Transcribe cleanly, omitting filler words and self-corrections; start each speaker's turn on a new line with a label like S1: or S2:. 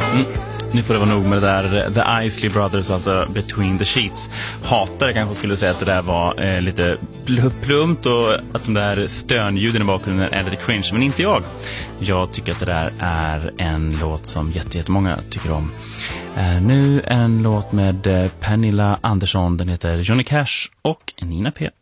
S1: Nu får det vara nog med det där The Isley Brothers, alltså Between the Sheets. Hatare kanske skulle säga att det där var lite plumpt och att de där stönljuden i bakgrunden är lite cringe, men inte jag. Jag tycker att det där är en låt som jättemånga tycker om. Nu en låt med Pernilla Andersson, den heter Johnny Cash och Nina P.